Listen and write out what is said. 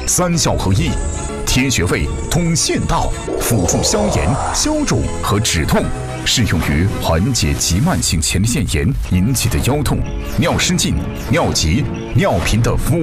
三效合一，贴穴位通穴道，辅助消炎、消肿和止痛，适用于缓解急慢性前列腺炎引起的腰痛、尿失禁、尿急、尿频的腹